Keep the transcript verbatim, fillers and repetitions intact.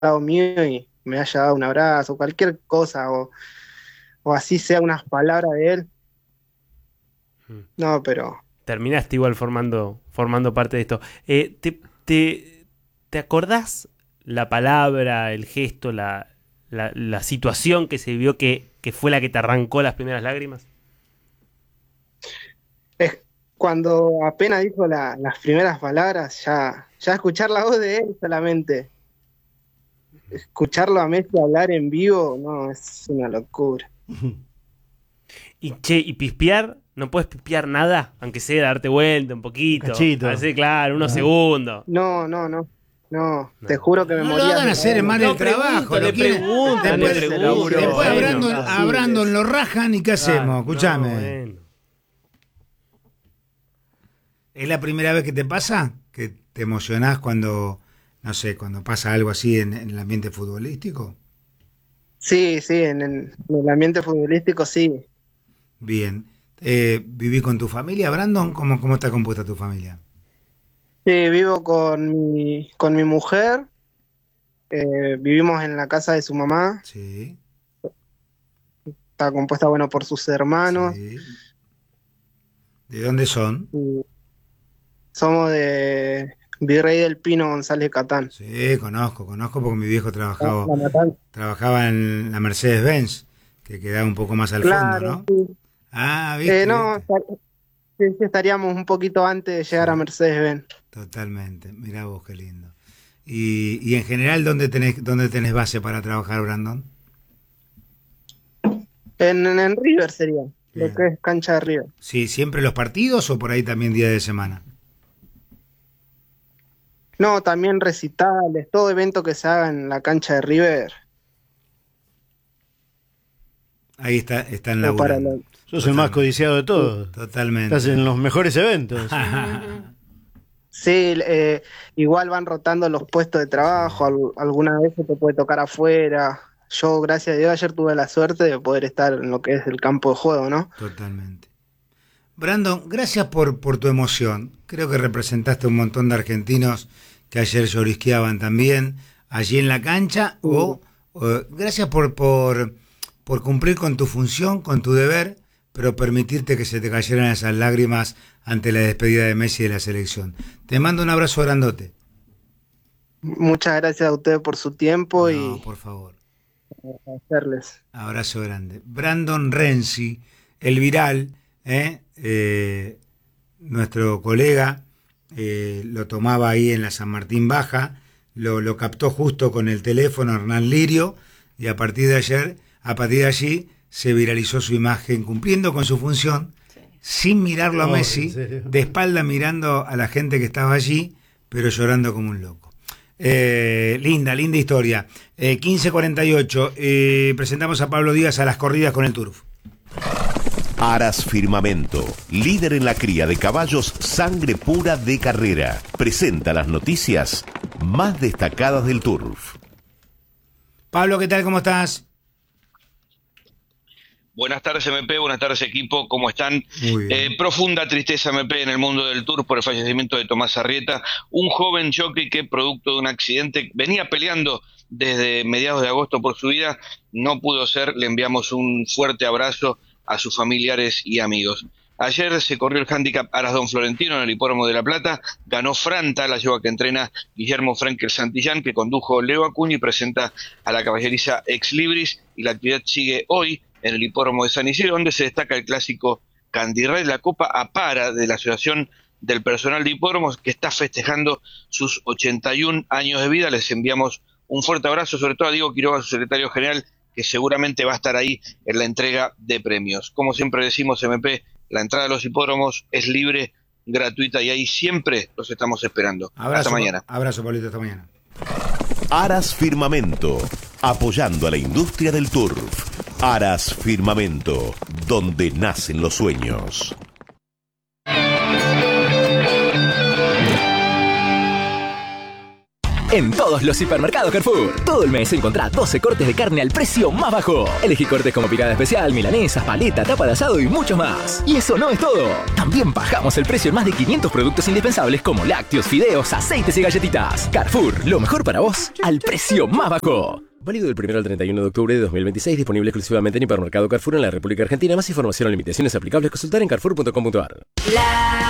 lado mío y me haya dado un abrazo, cualquier cosa, o, o así sea unas palabras de él. No, pero Terminaste igual formando, formando parte de esto. Eh, ¿te, te, ¿Te acordás la palabra, el gesto, la, la, la situación que se vio que, que fue la que te arrancó las primeras lágrimas? es cuando apenas dijo la- las primeras palabras, ya, ya escuchar la voz de él solamente, escucharlo a Messi hablar en vivo, no, es una locura. Y che, y pispear, no puedes pispear nada, aunque sea darte vuelta un poquito. Cachito. Así, claro, unos Ah. segundos. No, no, no, no, No. te juro que me No lo moría. hagan de hacer ganas. mal No, el trabajo. pregunto, lo le quieren- pregunto, después, le pregunto. después a Bueno, Brandon, a sí, Brandon es- lo rajan y ¿qué hacemos? Claro, Escuchame. no, bueno. ¿Es la primera vez que te pasa? ¿Que te emocionás cuando, no sé, cuando pasa algo así en, en el ambiente futbolístico? Sí, sí, en, en el ambiente futbolístico sí. Bien. Eh, ¿viví con tu familia, Brandon? ¿Cómo, cómo está compuesta tu familia? Sí, vivo con mi, con mi mujer, eh, vivimos en la casa de su mamá, Sí. está compuesta, bueno, por sus hermanos, Sí. ¿De dónde son? y somos de Virrey del Pino, González Catán. Sí, conozco, conozco porque mi viejo trabajaba, La Matanza. trabajaba en la Mercedes-Benz, que quedaba un poco más al Claro, fondo, ¿no? sí. Ah, viste, Eh, no, viste. estar- sí, sí, estaríamos un poquito antes de llegar Sí. a Mercedes-Benz. Totalmente, mirá vos qué lindo. Y, y en general, ¿dónde tenés, dónde tenés base para trabajar, Brandon? En, en, en River sería, Bien. lo que es cancha de River. Sí, ¿siempre los partidos o por ahí también día de semana? No, también recitales, todo evento que se haga en la cancha de River. Ahí está, están o para laburando. la- Sos el más codiciado de todos. Totalmente. Estás en los mejores eventos. Sí, eh, igual van rotando los puestos de trabajo, al- alguna vez te puede tocar afuera. Yo, gracias a Dios, ayer tuve la suerte de poder estar en lo que es el campo de juego, ¿no? Totalmente. Brandon, gracias por, por tu emoción. Creo que representaste un montón de argentinos que ayer llorisqueaban también allí en la cancha. O, o gracias por, por, por cumplir con tu función, con tu deber, pero permitirte que se te cayeran esas lágrimas ante la despedida de Messi de la selección. Te mando un abrazo grandote. Muchas gracias a ustedes por su tiempo No, y por favor. hacerles. Abrazo grande. Brandon Renzi, el viral, ¿eh? Eh, nuestro colega, eh, lo tomaba ahí en la San Martín Baja, lo, lo captó justo con el teléfono Hernán Lirio, y a partir de ayer, a partir de allí, se viralizó su imagen cumpliendo con su función, sin mirarlo a No, Messi, ¿en serio? de espalda mirando a la gente que estaba allí, pero llorando como un loco. Eh, linda, linda historia. Eh, quince cuarenta y ocho, eh, presentamos a Pablo Díaz a las corridas con el Turf. Aras Firmamento, líder en la cría de caballos sangre pura de carrera, presenta las noticias más destacadas del Turf. Pablo, ¿qué tal? ¿Cómo estás? Buenas tardes M P, buenas tardes equipo, ¿cómo están? Muy bien. Eh, profunda tristeza M P en el mundo del Tour por el fallecimiento de Tomás Arrieta, un joven jockey que producto de un accidente venía peleando desde mediados de agosto por su vida, no pudo ser, le enviamos un fuerte abrazo a sus familiares y amigos. Ayer se corrió el handicap Aras Don Florentino en el Hipódromo de La Plata, ganó Franta, la yegua que entrena Guillermo Frenkel Santillán, que condujo Leo Acuña y presenta a la caballeriza Ex Libris, y la actividad sigue hoy en el Hipódromo de San Isidro, donde se destaca el clásico Candirray, la Copa Apara de la Asociación del Personal de Hipódromos, que está festejando sus ochenta y un años de vida. Les enviamos un fuerte abrazo, sobre todo a Diego Quiroga, su secretario general, que seguramente va a estar ahí en la entrega de premios. Como siempre decimos, M P, la entrada a los hipódromos es libre, gratuita, y ahí siempre los estamos esperando. Abrazo, Hasta mañana. Abrazo, Pablito, hasta mañana. Aras Firmamento, apoyando a la industria del turf. Aras Firmamento, donde nacen los sueños. en todos los hipermercados Carrefour. Todo el mes encontrá doce cortes de carne al precio más bajo. Elegí cortes como picada especial, milanesas, paleta, tapa de asado y muchos más. Y eso no es todo. También bajamos el precio en más de quinientos productos indispensables como lácteos, fideos, aceites y galletitas. Carrefour, lo mejor para vos al precio más bajo. Válido del primero al treinta y uno de octubre de dos mil veintiséis, disponible exclusivamente en Hipermercado Carrefour en la República Argentina. Más información o limitaciones aplicables, consultar en carrefour punto com punto a r.